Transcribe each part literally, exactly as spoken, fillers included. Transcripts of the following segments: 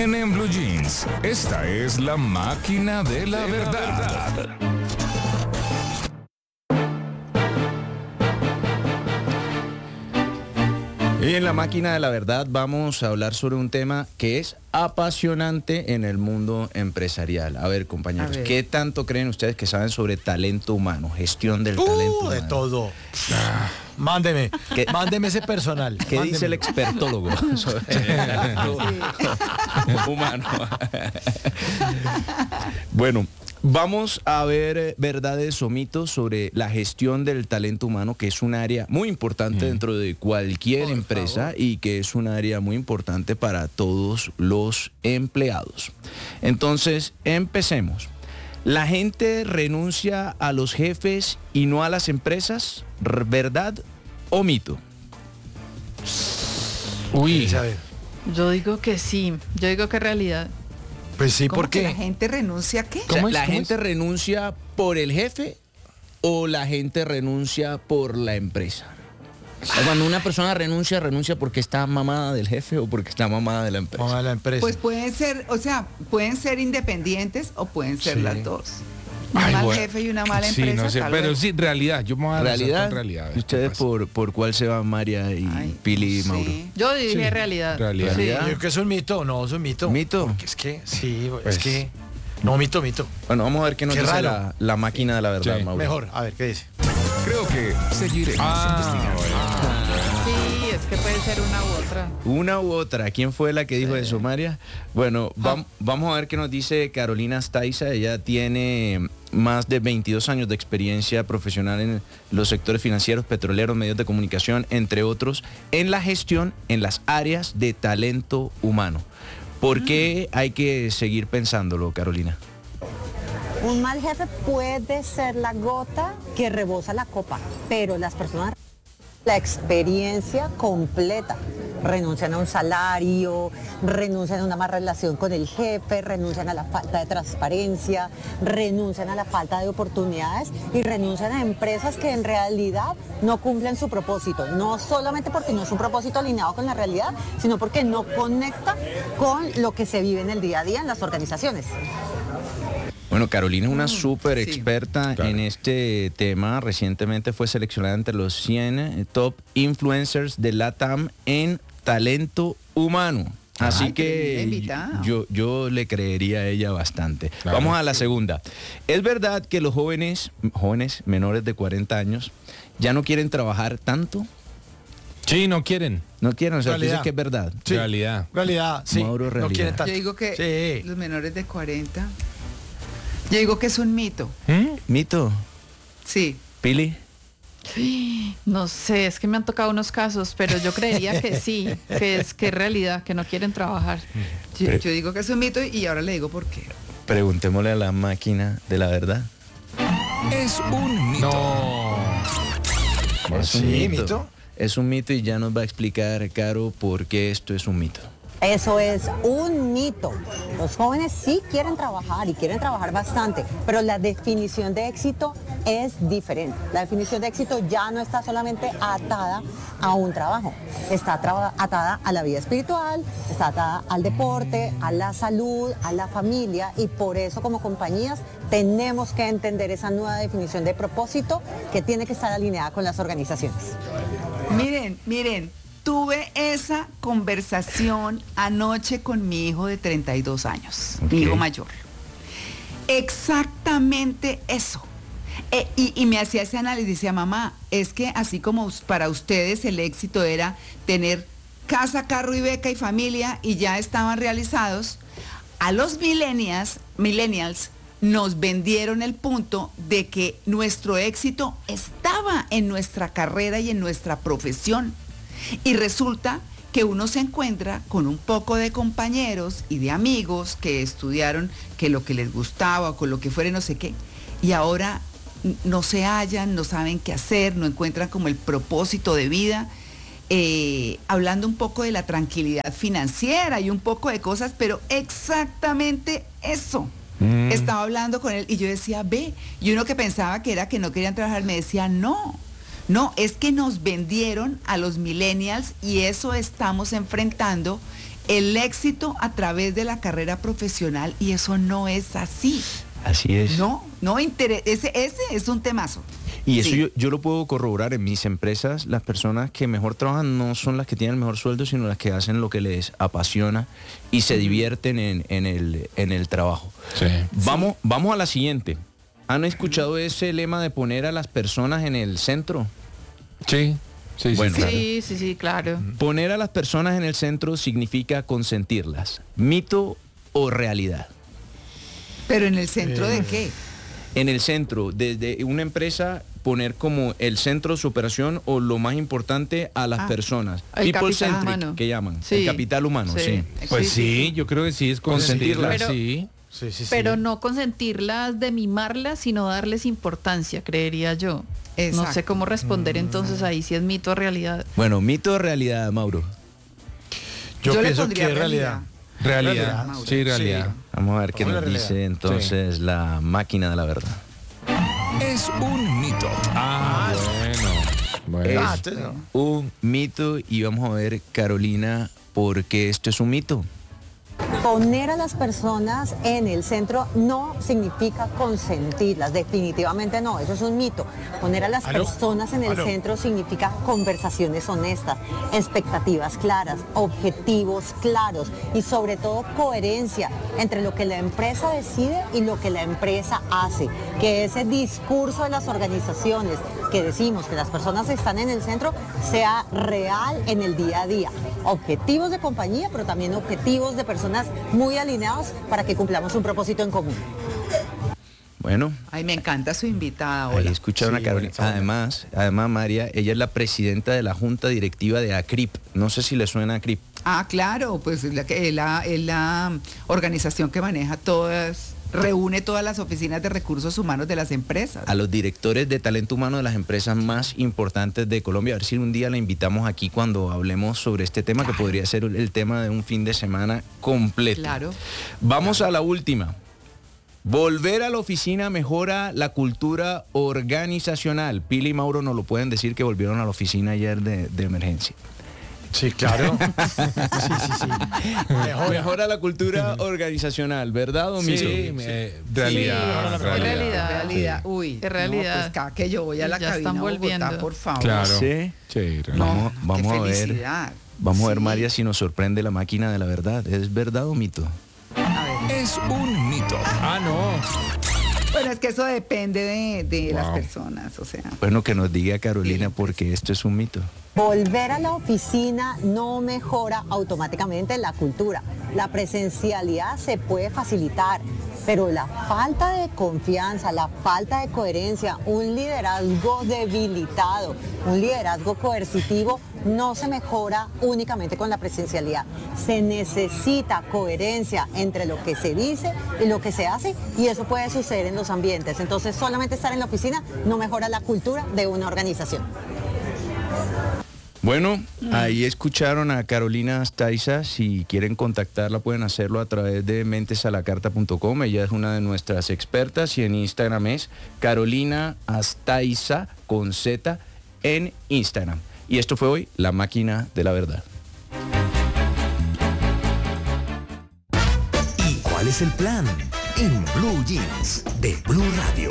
En, en Blue Jeans, esta es la máquina de la verdad. Y en la máquina de la verdad vamos a hablar sobre un tema que es apasionante en el mundo empresarial. A ver, compañeros, A ver. ¿qué tanto creen ustedes que saben sobre talento humano, gestión del talento Uh, humano? de todo. Ah, mándeme, ¿Qué- mándeme ese personal. ¿Qué dice el mándemelo. expertólogo sobre el talento humano? Bueno, vamos a ver eh, verdades o mitos sobre la gestión del talento humano, que es un área muy importante dentro de cualquier Por empresa favor. y que es un área muy importante para todos los empleados. Entonces, empecemos. ¿La gente renuncia a los jefes y no a las empresas? R- ¿Verdad o mito? Uy, a ver. Yo digo que sí, yo digo que es realidad. Pues sí, ¿Cómo ¿por que la qué? gente renuncia a qué? O sea, ¿Cómo es? ¿la ¿Cómo gente es? renuncia por el jefe o la gente renuncia por la empresa? O sea, cuando una persona renuncia, renuncia porque está mamada del jefe o porque está mamada de la empresa. Vamos a la empresa. Pues pueden ser, o sea, pueden ser independientes o pueden ser Sí. las dos. Un Ay, mal bueno. jefe y una mala Sí, empresa. no sé, tal pero vez. sí, realidad. Yo me voy a lanzar ¿Realidad? con realidad. a ver ¿Y qué ustedes pasa. por, por cuál se van, María y Ay, Pili y no Mauro? sé. Yo dije Sí, realidad. realidad. Sí. ¿Realidad? Yo creo que es un mito, no, es un mito. ¿Mito? Porque es que, sí, Pues- es que. No, mito, mito. Bueno, vamos a ver qué nos Qué dice raro. la, la máquina de la verdad, Sí. Mauro. Mejor, a ver, ¿qué dice? Creo que seguiremos Ah, investigando. Sí, es que puede ser una u otra. Una u otra. ¿Quién fue la que dijo eso, María? Bueno, vam- vamos a ver qué nos dice Carolina Staiza. Ella tiene más de veintidós años de experiencia profesional en los sectores financieros, petroleros, medios de comunicación, entre otros, en la gestión en las áreas de talento humano. ¿Por qué hay que seguir pensándolo, Carolina? Un mal jefe puede ser la gota que rebosa la copa, pero las personas, la experiencia completa, renuncian a un salario, renuncian a una mala relación con el jefe, renuncian a la falta de transparencia, renuncian a la falta de oportunidades y renuncian a empresas que en realidad no cumplen su propósito, no solamente porque no es un propósito alineado con la realidad, sino porque no conecta con lo que se vive en el día a día en las organizaciones. Bueno, Carolina es una súper sí. experta Claro. en este tema. Recientemente fue seleccionada entre los cien eh, top influencers de LATAM en talento humano. Así Ay, tremenda que invitada. yo, yo le creería a ella bastante. Claro. Vamos a la segunda. ¿Es verdad que los jóvenes, jóvenes menores de cuarenta años ya no quieren trabajar tanto? Sí, no quieren. No quieren, o sea, Realidad. dice que es verdad. Sí. Realidad. Realidad, sí. Mauro, No realidad. quieren tanto. Yo digo que Sí. los menores de cuarenta. Yo digo que es un mito. ¿Mm? ¿Mito? Sí. ¿Pili? No sé, es que me han tocado unos casos, pero yo creería que sí, que es que es realidad, que no quieren trabajar. Yo, Pero- yo digo que es un mito y ahora le digo por qué. Preguntémosle a la máquina de la verdad. Es un mito. No. Es un Sí, mito. Es un mito y ya nos va a explicar, Caro, por qué esto es un mito. Eso es un mito. Los jóvenes sí quieren trabajar y quieren trabajar bastante, pero la definición de éxito es diferente. La definición de éxito ya no está solamente atada a un trabajo, está traba- atada a la vida espiritual, está atada al deporte, a la salud, a la familia y por eso como compañías tenemos que entender esa nueva definición de propósito que tiene que estar alineada con las organizaciones. Miren, miren, tuve esa conversación anoche con mi hijo de treinta y dos años, Ok. mi hijo mayor. Exactamente eso. Eh, y, y me hacía ese análisis, decía, mamá, es que así como us- para ustedes el éxito era tener casa, carro y beca y familia y ya estaban realizados, a los millennials, millennials nos vendieron el punto de que nuestro éxito estaba en nuestra carrera y en nuestra profesión. Y resulta que uno se encuentra con un poco de compañeros y de amigos que estudiaron que lo que les gustaba o con lo que fuera no sé qué, y ahora n- no se hallan, no saben qué hacer, no encuentran como el propósito de vida, eh, hablando un poco de la tranquilidad financiera y un poco de cosas, pero exactamente eso. Mm. Estaba hablando con él y yo decía, ve, y uno que pensaba que era que no querían trabajar, me decía, no, no, es que nos vendieron a los millennials y eso estamos enfrentando el éxito a través de la carrera profesional y eso no es así. Así es. No, no interesa. Ese, ese es un temazo. Y eso Sí. yo, yo lo puedo corroborar en mis empresas. Las personas que mejor trabajan no son las que tienen el mejor sueldo, sino las que hacen lo que les apasiona y se divierten en, en el, en el trabajo. Sí. Vamos, vamos a la siguiente. ¿Han escuchado ese lema de poner a las personas en el centro? Sí, sí, sí, Bueno. claro. Sí, sí, sí, claro. Poner a las personas en el centro significa consentirlas. ¿Mito o realidad? Pero en el centro de qué? En el centro, desde una empresa, poner como el centro de su operación o lo más importante a las Ah. personas. El People capital centric, humano. que llaman. Sí. El capital humano, sí. Sí. Pues Sí, sí, sí. yo creo que sí es Consentirla. consentirla, Pero- sí. Sí, sí, sí. Pero no consentirlas de mimarlas, sino darles importancia, creería yo. No Exacto. sé cómo responder entonces ahí si es mito o realidad. Bueno, mito o realidad, Mauro. Yo, Yo le pienso que pondría es realidad. Realidad, Realidad, Mauro. sí, realidad. Vamos a ver qué Vamos a nos la dice realidad. entonces la máquina de la verdad. Es un mito. Ah, bueno. Bueno. Ah, Es entonces no. un mito y vamos a ver, Carolina, por qué esto es un mito. Poner a las personas en el centro no significa consentirlas, definitivamente no, eso es un mito. Poner a las ¿Aló? personas en el ¿Aló? centro significa conversaciones honestas, expectativas claras, objetivos claros y sobre todo coherencia entre lo que la empresa decide y lo que la empresa hace. Que ese discurso de las organizaciones que decimos que las personas están en el centro sea real en el día a día. Objetivos de compañía, pero también objetivos de personas muy alineados para que cumplamos un propósito en común. Bueno, Ay, me encanta su invitada. ahí Hola. escucharon Sí, a Carolina. bueno, está Además, además, María, ella es la presidenta de la junta directiva de ACRIP. No sé si le suena a ACRIP. Ah, claro, pues es la, que- es la, es la organización que maneja todas, reúne todas las oficinas de recursos humanos de las empresas. A los directores de talento humano de las empresas más importantes de Colombia. A ver si un día la invitamos aquí cuando hablemos sobre este tema, que podría ser el tema de un fin de semana completo. Claro. Vamos a la última. Volver a la oficina mejora la cultura organizacional. Pili y Mauro nos lo pueden decir que volvieron a la oficina ayer de, de emergencia. Sí, claro. Sí, sí, sí. Mejor. Mejora la cultura organizacional, ¿verdad o mito? Sí, me- realidad, Sí, es realidad. realidad. realidad. Uy, Es realidad. no, pues cada que yo voy a la Ya cabina están a Bogotá, volviendo. por favor. Claro. Sí. Sí, realidad. No, Vamos, qué vamos a ver. felicidad. Vamos a ver, Sí. María, si nos sorprende la máquina de la verdad. ¿Es verdad o mito? A ver. Es un mito. Ah, no. Bueno, es que eso depende de, de las Wow. personas, o sea. Bueno, que nos diga Carolina Sí. porque esto es un mito. Volver a la oficina no mejora automáticamente la cultura. La presencialidad se puede facilitar, pero la falta de confianza, la falta de coherencia, un liderazgo debilitado, un liderazgo coercitivo no se mejora únicamente con la presencialidad. Se necesita coherencia entre lo que se dice y lo que se hace y eso puede suceder en los ambientes. Entonces solamente estar en la oficina no mejora la cultura de una organización. Bueno, ahí escucharon a Carolina Astaiza. Si quieren contactarla pueden hacerlo a través de mentes a la carta punto com. Ella es una de nuestras expertas y en Instagram es Carolina Astaiza con Z en Instagram. Y esto fue hoy La Máquina de la Verdad. ¿Y cuál es el plan? En Blue Jeans de Blue Radio.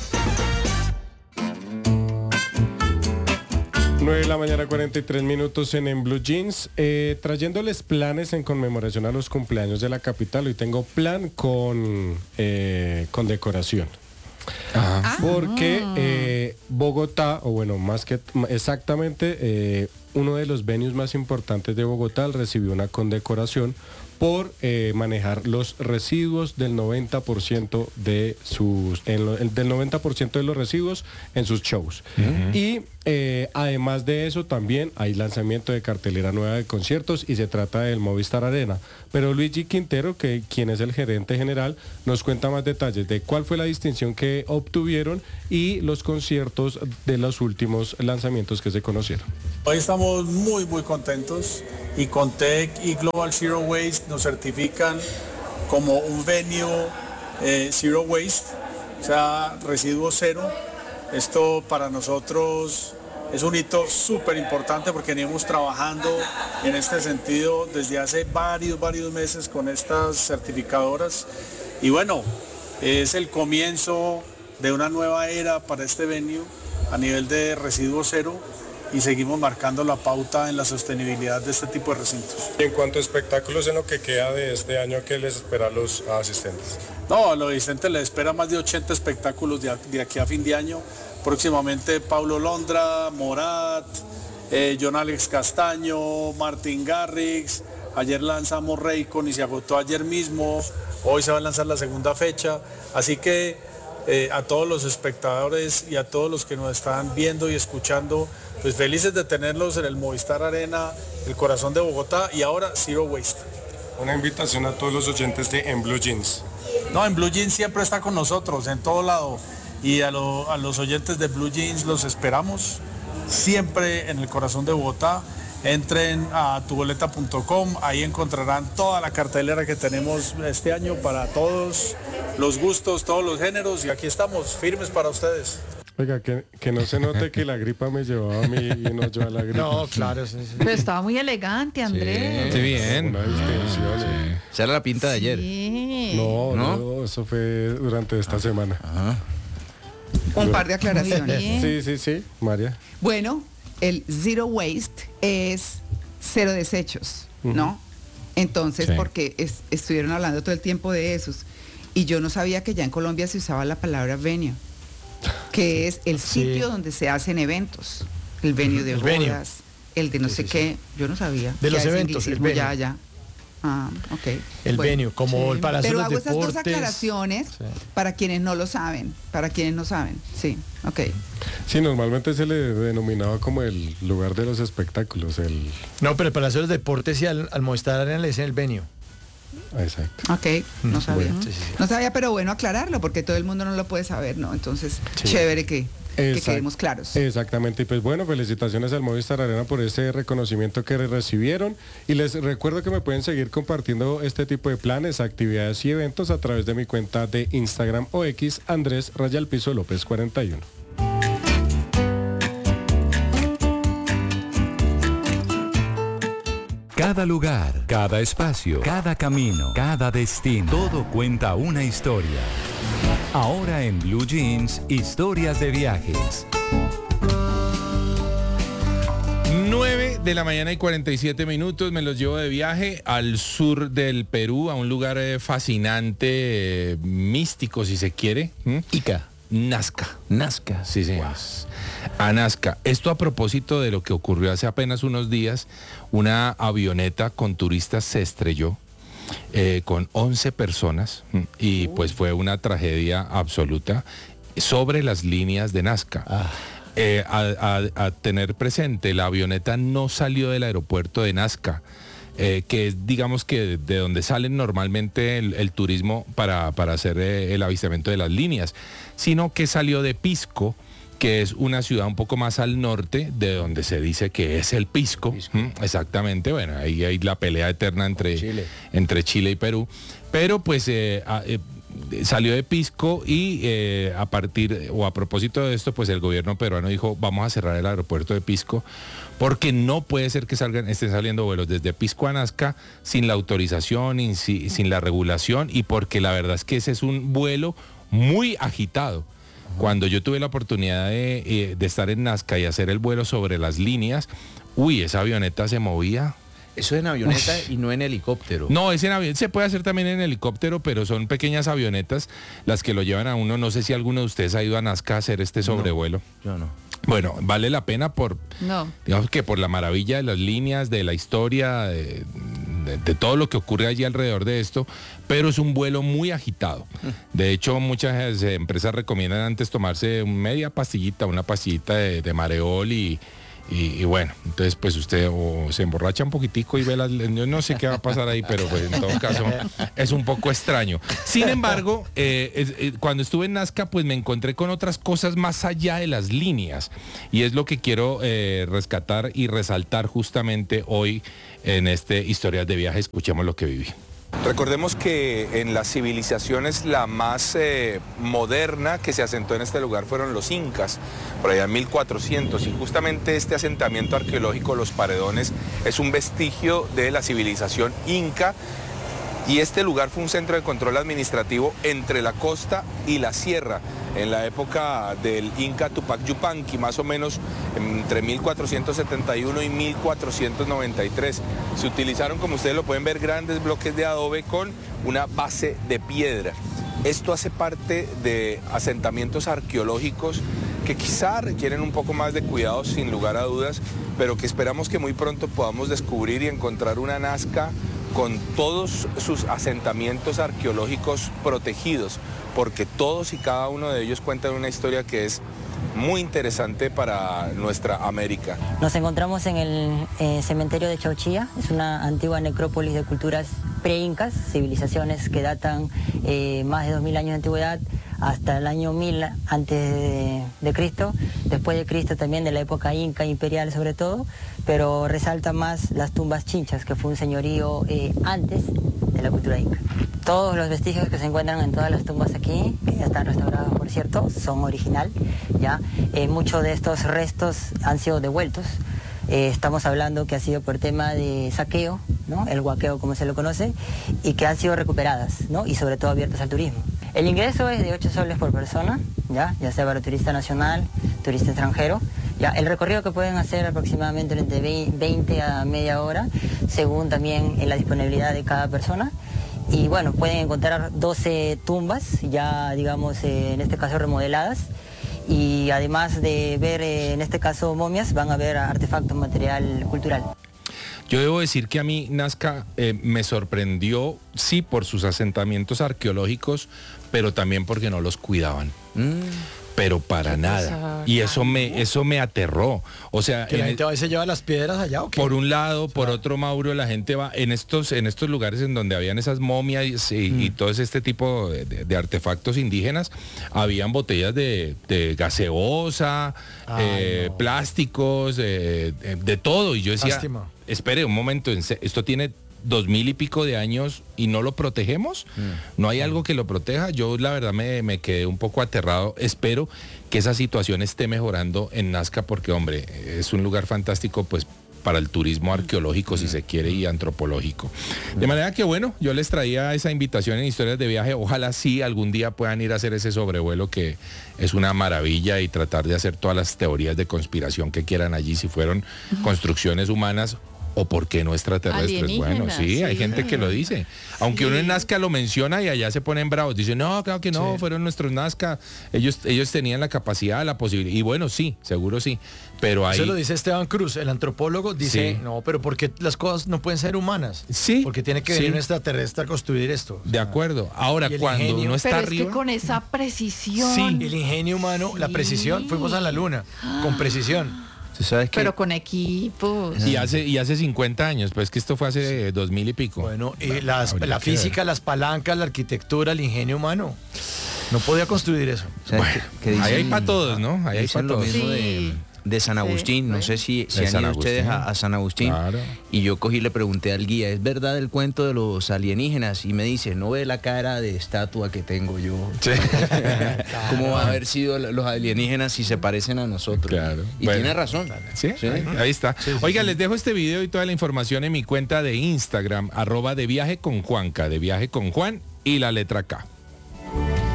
nueve de la mañana, cuarenta y tres minutos en, en Blue Jeans, eh, trayéndoles planes en conmemoración a los cumpleaños de la capital. Hoy tengo plan con, eh, con decoración. Porque eh, Bogotá, o bueno, más que exactamente, eh, uno de los venues más importantes de Bogotá recibió una condecoración por eh, manejar los residuos del noventa por ciento de sus en lo- el- del noventa por ciento de los residuos en sus shows. Y eh, además de eso también hay lanzamiento de cartelera nueva de conciertos y se trata del Movistar Arena. Pero Luigi Quintero, que quien es el gerente general, nos cuenta más detalles de cuál fue la distinción que obtuvieron y los conciertos de los últimos lanzamientos que se conocieron. Hoy estamos muy muy contentos y Contec y Global Zero Waste nos certifican como un venue eh, Zero Waste, o sea, residuo cero. Esto para nosotros Es un hito súper importante porque venimos trabajando en este sentido desde hace varios, varios meses con estas certificadoras. Y bueno, es el comienzo de una nueva era para este venue a nivel de residuo cero y seguimos marcando la pauta en la sostenibilidad de este tipo de recintos. Y en cuanto a espectáculos, en lo que queda de este año, ¿qué les espera a los asistentes? No, a los asistentes les espera más de ochenta espectáculos de, de aquí a fin de año. Próximamente Paulo Londra, Morat, eh, John Alex Castaño, Martin Garrix. Ayer lanzamos Raycon y se agotó ayer mismo. Hoy se va a lanzar la segunda fecha. Así que eh, a todos los espectadores y a todos los que nos están viendo y escuchando, pues felices de tenerlos en el Movistar Arena, el corazón de Bogotá, y ahora Zero Waste. Una invitación a todos los oyentes de En Blue Jeans. No, En Blue Jeans siempre está con nosotros, en todo lado. Y a, lo, a los oyentes de Blue Jeans los esperamos siempre en el corazón de Bogotá. Entren a tu boleta punto com, ahí encontrarán toda la cartelera que tenemos este año para todos los gustos, todos los géneros, y aquí estamos, firmes para ustedes. Oiga, que, que no se note que la gripa me llevaba a mí y no yo a la gripa. No, claro, sí, sí. Pero estaba muy elegante, Andrés. Sí, bien. Una distinción. Sí. Esa era la pinta de ayer. Sí. No, ¿No? no, eso fue durante esta semana. Ajá. Un par de aclaraciones. Muy bien. Sí, sí, sí, María. Bueno, el Zero Waste es cero desechos, ¿no? Entonces, Sí. porque es- estuvieron hablando todo el tiempo de esos, y yo no sabía que ya en Colombia se usaba la palabra venue, que es el Sí. sitio donde se hacen eventos, el venue de El venue. bodas, el de no Sí, sé sí, qué, yo no sabía. De Ya los ese eventos, el anglicismo, venue. ya, ya. Ah, ok. El Bueno. venue, como el Palacio Pero de hago los estas dos Deportes. aclaraciones Sí. para quienes no lo saben, para quienes no saben. Sí, ok. Sí, normalmente se le denominaba como el lugar de los espectáculos, el... No, pero el Palacio de los Deportes y al, al Movistar Arena le dicen el venue. Ah, exacto. Ok, no sabía. Bueno, sí, sí, sí. No sabía, pero bueno aclararlo, porque todo el mundo no lo puede saber, ¿no? Entonces, Sí. chévere que, que Exact- quedemos claros. Exactamente, y pues bueno, felicitaciones al Movistar Arena por este reconocimiento que recibieron, y les recuerdo que me pueden seguir compartiendo este tipo de planes, actividades y eventos a través de mi cuenta de Instagram o X, Andrés Rayal Piso López cuarenta y uno. Cada lugar, cada espacio, cada camino, cada destino, todo cuenta una historia. Ahora en Blue Jeans, historias de viajes. nueve de la mañana y cuarenta y siete minutos, me los llevo de viaje al sur del Perú, a un lugar eh, fascinante, eh, místico si se quiere. ¿Mm? Ica. Nazca. Nazca. Sí, señor. A Nazca. Esto a propósito de lo que ocurrió hace apenas unos días, una avioneta con turistas se estrelló eh, con once personas ¿m? y pues fue una tragedia absoluta sobre las líneas de Nazca. Ah. Eh, a, a- a tener presente, la avioneta no salió del aeropuerto de Nazca, eh, que es digamos que de, de donde salen normalmente el, el turismo para, para hacer eh, el avistamiento de las líneas, sino que salió de Pisco, que es una ciudad un poco más al norte, de donde se dice que es el Pisco. ¿Mm? Exactamente, bueno, ahí hay la pelea eterna entre Chile. entre Chile y Perú, pero pues eh, a- eh, salió de Pisco y eh, a partir o a propósito de esto, pues el gobierno peruano dijo, vamos a cerrar el aeropuerto de Pisco porque no puede ser que salgan, estén saliendo vuelos desde Pisco a Nazca sin la autorización y si- sin la regulación, y porque la verdad es que ese es un vuelo muy agitado. Cuando yo tuve la oportunidad de, eh, de estar en Nazca y hacer el vuelo sobre las líneas, uy, esa avioneta se movía. Eso es en avioneta y no en helicóptero. No, es en avión, se puede hacer también en helicóptero, pero son pequeñas avionetas las que lo llevan a uno. No sé si alguno de ustedes ha ido a Nazca a hacer este sobrevuelo. Yo no. Bueno, vale la pena por, No. digamos que por la maravilla de las líneas, de la historia, de, de- de todo lo que ocurre allí alrededor de esto, pero es un vuelo muy agitado. De hecho, muchas eh, empresas recomiendan antes tomarse media pastillita, una pastillita de, de mareol y, y, y bueno, entonces pues usted o se emborracha un poquitico y ve las... Yo no sé qué va a pasar ahí, pero pues en todo caso es un poco extraño. Sin embargo, eh, es- eh, cuando estuve en Nazca, pues me encontré con otras cosas más allá de las líneas. Y es lo que quiero eh, rescatar y resaltar justamente hoy en este Historias de Viaje. Escuchemos lo que viví. Recordemos que en las civilizaciones la más eh, moderna que se asentó en este lugar fueron los incas, por allá en mil cuatrocientos, y justamente este asentamiento arqueológico, Los Paredones, es un vestigio de la civilización inca, y este lugar fue un centro de control administrativo entre la costa y la sierra, en la época del Inca Tupac Yupanqui, más o menos entre mil cuatrocientos setenta y uno y mil cuatrocientos noventa y tres. Se utilizaron, como ustedes lo pueden ver, grandes bloques de adobe con una base de piedra. Esto hace parte de asentamientos arqueológicos que quizá requieren un poco más de cuidado, sin lugar a dudas, pero que esperamos que muy pronto podamos descubrir y encontrar una Nazca con todos sus asentamientos arqueológicos protegidos, porque todos y cada uno de ellos cuentan una historia que es muy interesante para nuestra América. Nos encontramos en el eh, cementerio de Chauchilla, es una antigua necrópolis de culturas pre-incas, civilizaciones que datan eh, más de dos mil años de antigüedad, hasta el año mil antes de, de Cristo, después de Cristo también de la época inca imperial sobre todo, pero resalta más las tumbas chinchas, que fue un señorío eh, antes de la cultura inca. Todos los vestigios que se encuentran en todas las tumbas aquí, que ya están restaurados por cierto, son original, ¿ya? Eh, muchos de estos restos han sido devueltos. Eh, estamos hablando que ha sido por tema de saqueo, ¿no? El huaqueo como se lo conoce, y que han sido recuperadas, ¿no? Y sobre todo abiertas al turismo. El ingreso es de ocho soles por persona, ya, ya sea para turista nacional, turista extranjero. Ya, el recorrido que pueden hacer aproximadamente entre veinte a media hora, según también en la disponibilidad de cada persona. Y bueno, pueden encontrar doce tumbas, ya digamos eh, en este caso remodeladas. Y además de ver eh, en este caso momias, van a ver artefactos, material cultural. Yo debo decir que a mí Nazca eh, me sorprendió, sí, por sus asentamientos arqueológicos, pero también porque no los cuidaban. Mm. Pero para nada. Y eso me, eso me aterró. O sea, que la gente a veces lleva las piedras allá, ¿o qué? Por un lado, por otro, Mauro, la gente va en estos, en estos lugares en donde habían esas momias y, mm. y todo este tipo de, de, de artefactos indígenas, habían botellas de, de gaseosa, eh, no. plásticos, de, de, de todo. Y yo decía, Lástima. espere un momento, esto tiene dos mil y pico de años y no lo protegemos, mm. no hay algo que lo proteja. Yo la verdad me, me quedé un poco aterrado. Espero que esa situación esté mejorando en Nazca, porque hombre, es un lugar fantástico pues para el turismo arqueológico, mm. si se quiere, y antropológico. De manera que bueno, yo les traía esa invitación en Historias de Viaje. Ojalá sí algún día puedan ir a hacer ese sobrevuelo, que es una maravilla, y tratar de hacer todas las teorías de conspiración que quieran allí, si fueron mm. construcciones humanas o por qué no extraterrestres. Bueno, sí, sí, hay gente que lo dice. Aunque sí. uno en Nazca lo menciona y allá se ponen bravos. Dicen, no, claro que no, sí. fueron nuestros Nazca. Ellos, ellos tenían la capacidad, la posibilidad. Y bueno, sí, seguro sí. Pero ahí... Eso lo dice Esteban Cruz, el antropólogo. Dice, sí. no, pero ¿por qué las cosas no pueden ser humanas? Sí. Porque tiene que venir sí. un extraterrestre a construir esto. O sea, de acuerdo. Ahora, cuando ingenio, uno está pero arriba... es que con esa precisión... Sí, el ingenio humano, sí. la precisión. Fuimos a la luna, con precisión. ¿Sabes qué? Pero con equipos. Y hace, y hace cincuenta años, pues que esto fue hace dos mil y pico. Bueno, y las, la física, las palancas, la arquitectura, el ingenio humano. No podía construir eso. Bueno, ¿qué dicen? Ahí hay para todos, ¿no? Ahí hay para todos. Lo mismo sí. de, de San Agustín. Sí. No sé si, si han ido ustedes a, a San Agustín. Claro. Y yo cogí y le pregunté al guía, ¿es verdad el cuento de los alienígenas? Y me dice, ¿no ve la cara de estatua que tengo yo? Sí. ¿Cómo va a haber sido los alienígenas si se parecen a nosotros? Claro. Y bueno, tiene razón. ¿Sí? ¿Sí? Ahí, ahí está. Sí, sí, Oiga, sí. les dejo este video y toda la información en mi cuenta de Instagram, arroba de viaje con Juanca, de viaje con Juan y la letra K.